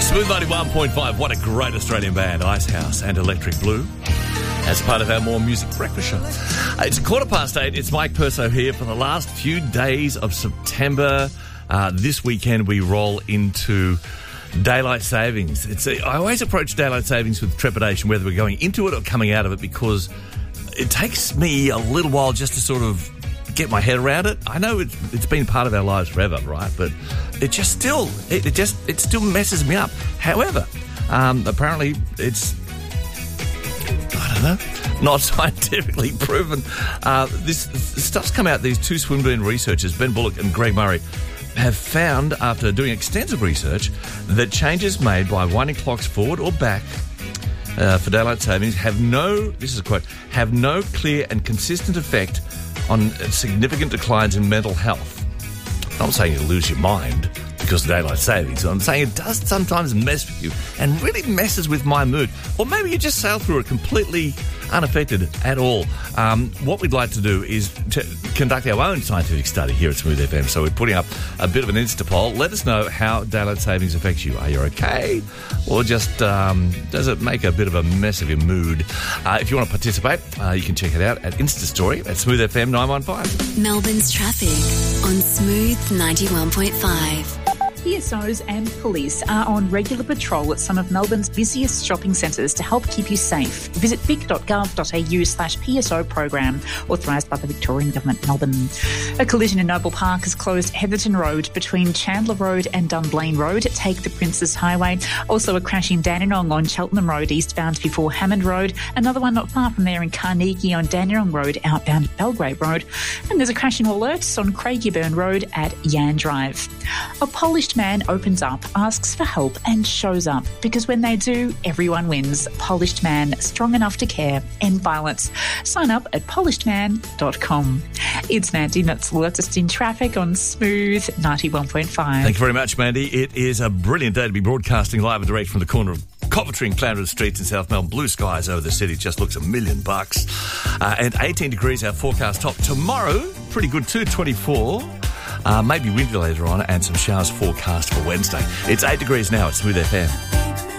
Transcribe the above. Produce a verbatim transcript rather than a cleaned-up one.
Smooth ninety-one point five, what a great Australian band, Icehouse and Electric Blue, as part of our More Music Breakfast Show. It's a quarter past eight. It's Mike Perso here for the last few days of September. Uh, this weekend we roll into daylight savings. It's a, I always approach daylight savings with trepidation, whether we're going into it or coming out of it, because it takes me a little while just to sort of get my head around it. I know it's, it's been part of our lives forever, right? But it just still, it, it just, it still messes me up. However, um, apparently it's, I don't know, not scientifically proven. Uh, this, this stuff's come out. These two Swinburne researchers, Ben Bullock and Greg Murray, have found, after doing extensive research, that changes made by winding clocks forward or back uh, for daylight savings have no, this is a quote, have no clear and consistent effect on significant declines in mental health. I'm not saying you lose your mind because of daylight savings. I'm saying it does sometimes mess with you and really messes with my mood. Or maybe you just sail through it completely unaffected at all. Um, what we'd like to do is to conduct our own scientific study here at Smooth F M. So we're putting up a bit of an Insta poll. Let us know how daylight savings affects you. Are you okay? Or just um, does it make a bit of a mess of your mood? Uh, if you want to participate, uh, you can check it out at Insta Story at Smooth F M nine one five. Melbourne's traffic on Smooth ninety-one point five. P S Os and police are on regular patrol at some of Melbourne's busiest shopping centres to help keep you safe. Visit vic.gov.au slash PSO program, authorised by the Victorian Government, Melbourne. A collision in Noble Park has closed Heatherton Road between Chandler Road and Dunblane Road. Take the Princes Highway. Also a crash in Dandenong on Cheltenham Road eastbound before Hammond Road. Another one not far from there in Carnegie on Dandenong Road outbound Belgrave Road. And there's a crash in Alerts on Craigieburn Road at Yan Drive. A Polished man opens up, asks for help and shows up, because when they do, everyone wins. Polished Man, strong enough to care, end violence. Sign up at polished man dot com. It's Mandy, that's latest in traffic on Smooth ninety-one point five. Thank you very much, Mandy. It is a brilliant day to be broadcasting live and direct from the corner of Coventry and Clarendon Streets in South Melbourne. Blue skies over the city, just looks a million bucks. Uh, and eighteen degrees our forecast top. Tomorrow, pretty good too, twenty-four. Uh, maybe windy later on, and some showers forecast for Wednesday. It's eight degrees now at Smooth F M.